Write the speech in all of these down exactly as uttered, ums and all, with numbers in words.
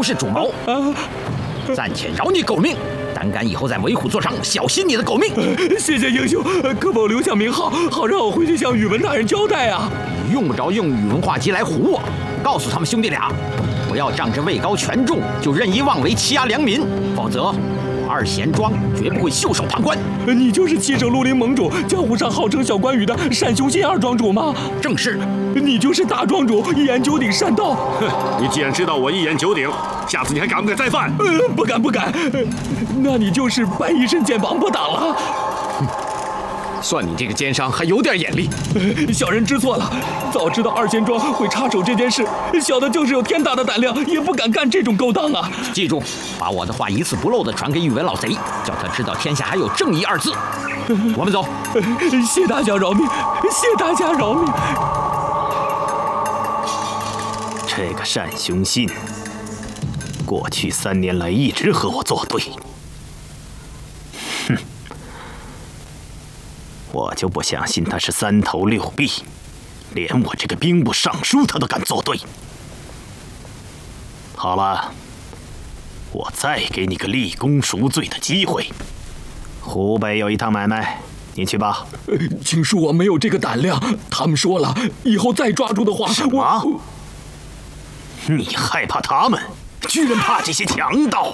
是主谋。暂且饶你狗命，胆敢以后在为虎作伥，小心你的狗命！ 谢谢英雄，可否留下名号，好让我回去向宇文大人交代啊！ 你用不着用宇文化及来唬我，告诉他们兄弟俩，不要仗着位高权重就任意妄为，欺压良民，否则我二贤庄绝不会袖手旁观。 你就是七省绿林盟主，江湖上号称小关羽的单雄信二庄主吗？ 正是。 你就是大庄主一言九鼎单道。 哼，你既然知道我一言九鼎，下次你还敢不敢再犯？ 呃，不敢不敢。那你就是白衣身见王八党了。 哼，算你这个奸商还有点眼力。 小人知错了，早知道二贤庄会插手这件事，小的就是有天大的胆量，也不敢干这种勾当啊！ 记住，把我的话一字不漏地传给宇文老贼，叫他知道天下还有正义二字。我们走。 谢大家饶命，谢大家饶命。 这个单雄信，过去三年来一直和我作对。哼，我就不相信他是三头六臂，连我这个兵部尚书他都敢作对。好了，我再给你个立功赎罪的机会。湖北有一趟买卖，你去吧。 请恕我没有这个胆量。他们说了，以后再抓住的话， 什么？我你害怕他们，居然怕这些强盗！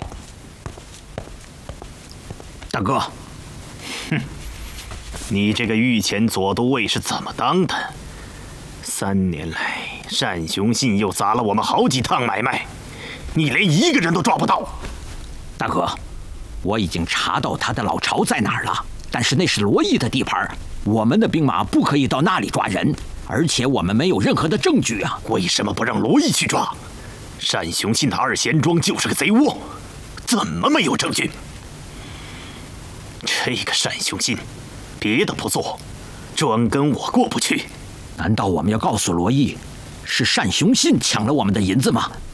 大哥， 哼，你这个御前左都尉是怎么当的？三年来，单雄信又砸了我们好几趟买卖，你连一个人都抓不到。 大哥，我已经查到他的老巢在哪儿了，但是那是罗毅的地盘，我们的兵马不可以到那里抓人。而且我们没有任何的证据啊！ 为什么不让罗毅去抓？单雄信的二贤庄就是个贼窝，怎么没有证据？这个单雄信，别的不做，专跟我过不去。 难道我们要告诉罗毅，是单雄信抢了我们的银子吗？